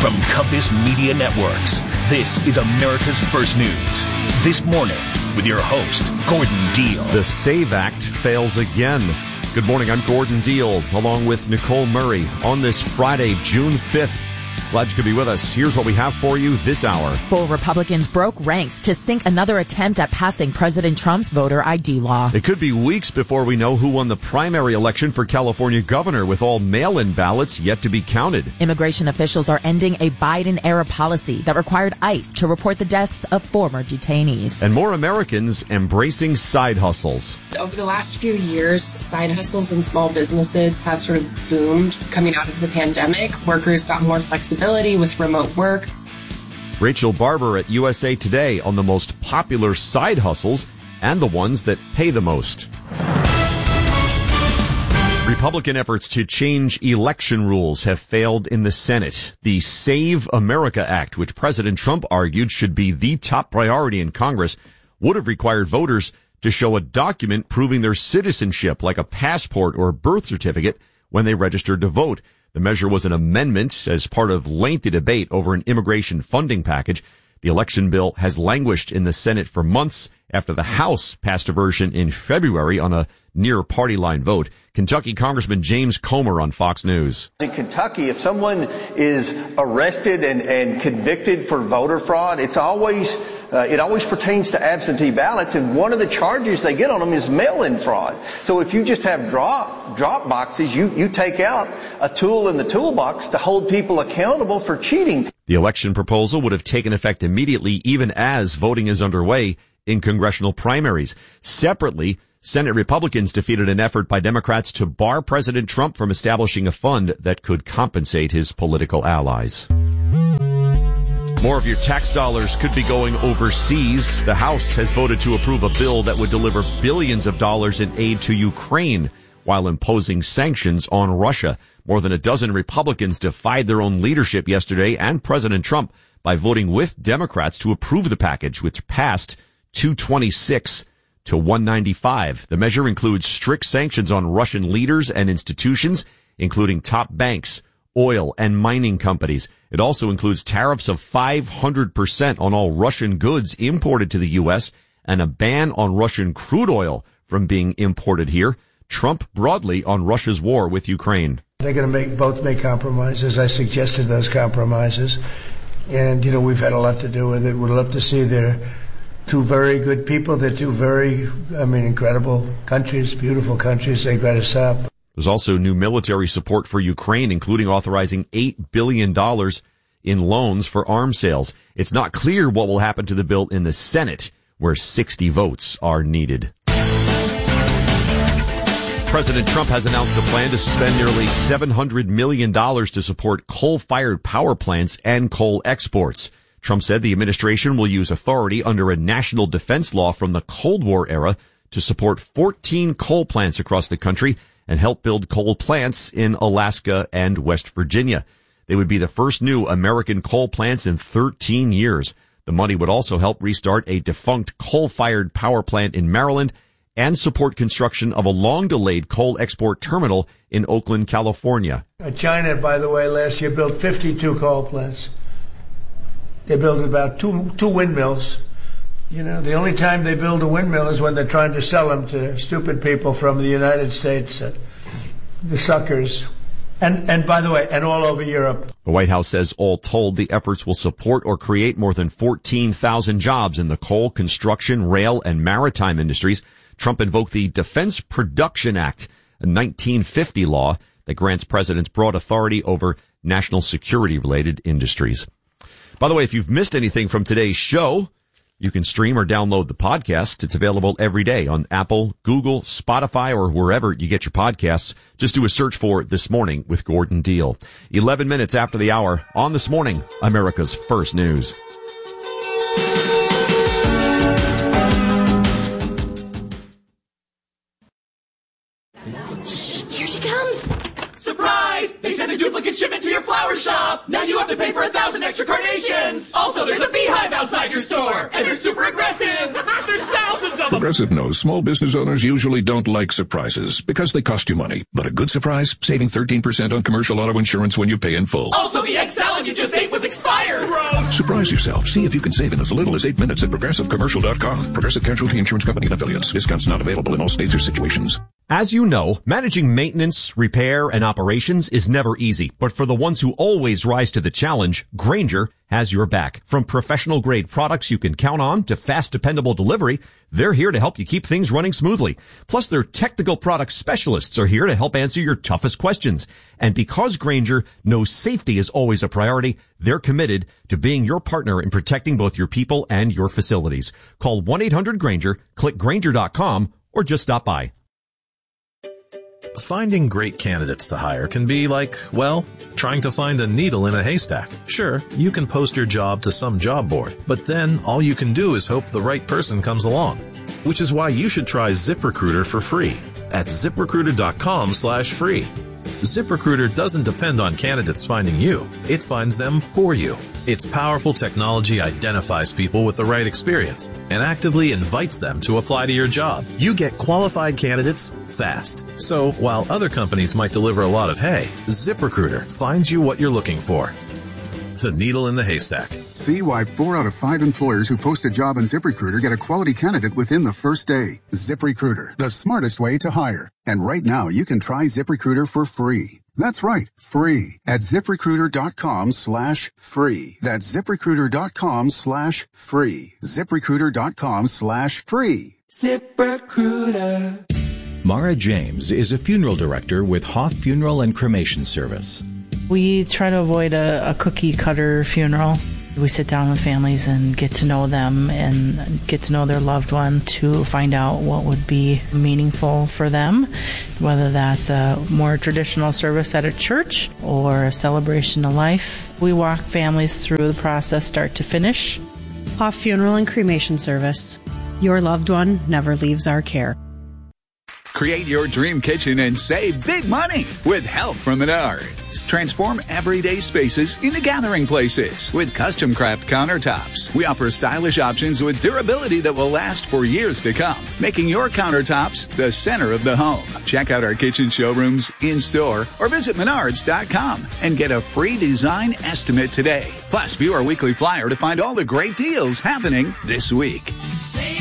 From Compass Media Networks, this is America's First News. This morning, with your host, Gordon Deal. The SAVE Act fails again. Good morning, I'm Gordon Deal, along with Nicole Murray, on this Friday, June 5th. Glad you could be with us. Here's what we have for you this hour. 4 Republicans broke ranks to sink another attempt at passing President Trump's voter ID law. It could be weeks before we know who won the primary election for California governor, with all mail-in ballots yet to be counted. Immigration officials are ending a Biden-era policy that required ICE to report the deaths of former detainees. And more Americans embracing side hustles. Over the last few years, side hustles and small businesses have sort of boomed coming out of the pandemic. Workers got more flexibility with remote work. Rachel Barber at USA Today on the most popular side hustles and the ones that pay the most. Republican efforts to change election rules have failed in the Senate. The Save America Act, which President Trump argued should be the top priority in Congress, would have required voters to show a document proving their citizenship, like a passport or birth certificate, when they registered to vote. The measure was an amendment as part of lengthy debate over an immigration funding package. The election bill has languished in the Senate for months after the House passed a version in February on a near party line vote. Kentucky Congressman James Comer on Fox News. In Kentucky, if someone is arrested and convicted for voter fraud, it always pertains to absentee ballots, and one of the charges they get on them is mail-in fraud. So if you just have drop boxes, you take out a tool in the toolbox to hold people accountable for cheating. The election proposal would have taken effect immediately, even as voting is underway in congressional primaries. Separately, Senate Republicans defeated an effort by Democrats to bar President Trump from establishing a fund that could compensate his political allies. More of your tax dollars could be going overseas. The House has voted to approve a bill that would deliver billions of dollars in aid to Ukraine while imposing sanctions on Russia. More than a dozen Republicans defied their own leadership yesterday and President Trump by voting with Democrats to approve the package, which passed 226 to 195. The measure includes strict sanctions on Russian leaders and institutions, including top banks, oil and mining companies. It also includes tariffs of 500% on all Russian goods imported to the U.S. and a ban on Russian crude oil from being imported here. Trump broadly on Russia's war with Ukraine. They're going to both make compromises. I suggested those compromises. And, we've had a lot to do with it. We'd love to see they're two very good people. They're two very, incredible countries, beautiful countries. They've got to stop. There's also new military support for Ukraine, including authorizing $8 billion in loans for arms sales. It's not clear what will happen to the bill in the Senate, where 60 votes are needed. President Trump has announced a plan to spend nearly $700 million to support coal-fired power plants and coal exports. Trump said the administration will use authority under a national defense law from the Cold War era to support 14 coal plants across the country and help build coal plants in Alaska and West Virginia. They would be the first new American coal plants in 13 years. The money would also help restart a defunct coal-fired power plant in Maryland and support construction of a long-delayed coal export terminal in Oakland, California. China, by the way, last year built 52 coal plants. They built about two windmills. The only time they build a windmill is when they're trying to sell them to stupid people from the United States, the suckers. And by the way, and all over Europe. The White House says all told, the efforts will support or create more than 14,000 jobs in the coal, construction, rail, and maritime industries. Trump invoked the Defense Production Act, a 1950 law that grants presidents broad authority over national security-related industries. By the way, if you've missed anything from today's show, you can stream or download the podcast. It's available every day on Apple, Google, Spotify, or wherever you get your podcasts. Just do a search for This Morning with Gordon Deal. 11 minutes after the hour on This Morning, America's First News. Shh, here she comes. Surprise! They sent a duplicate shipment to your flower shop. up! Now you have to pay for 1,000 extra carnations! Also, there's a beehive outside your store! And they're super aggressive! There's thousands of them! Progressive knows small business owners usually don't like surprises because they cost you money. But a good surprise? Saving 13% on commercial auto insurance when you pay in full. Also, the egg salad you just ate was expired! Gross! Surprise yourself. See if you can save in as little as 8 minutes at ProgressiveCommercial.com. Progressive Casualty Insurance Company and Affiliates. Discounts not available in all states or situations. As you know, managing maintenance, repair, and operations is never easy. But for the ones who always rise to the challenge, Grainger has your back. From professional-grade products you can count on to fast, dependable delivery, they're here to help you keep things running smoothly. Plus, their technical product specialists are here to help answer your toughest questions. And because Grainger knows safety is always a priority, they're committed to being your partner in protecting both your people and your facilities. Call 1-800-GRAINGER, click Grainger.com, or just stop by. Finding great candidates to hire can be like, well, trying to find a needle in a haystack. Sure, you can post your job to some job board, but then all you can do is hope the right person comes along. Which is why you should try ZipRecruiter for free at ZipRecruiter.com/free. ZipRecruiter doesn't depend on candidates finding you. It finds them for you. Its powerful technology identifies people with the right experience and actively invites them to apply to your job. You get qualified candidates fast. So while other companies might deliver a lot of hay, ZipRecruiter finds you what you're looking for. The needle in the haystack. See why 4 out of 5 employers who post a job on ZipRecruiter get a quality candidate within the first day. ZipRecruiter, the smartest way to hire. And right now you can try ZipRecruiter for free. That's right, free at ZipRecruiter.com/free. That's ZipRecruiter.com/free. ZipRecruiter.com/free. ZipRecruiter. Mara James is a funeral director with Hoff Funeral and Cremation Service. We try to avoid a cookie-cutter funeral. We sit down with families and get to know them and get to know their loved one to find out what would be meaningful for them, whether that's a more traditional service at a church or a celebration of life. We walk families through the process start to finish. Hoff Funeral and Cremation Service. Your loved one never leaves our care. Create your dream kitchen and save big money with help from Menards. Transform everyday spaces into gathering places with custom craft countertops. We offer stylish options with durability that will last for years to come, making your countertops the center of the home. Check out our kitchen showrooms in-store or visit Menards.com and get a free design estimate today. Plus, view our weekly flyer to find all the great deals happening this week. Save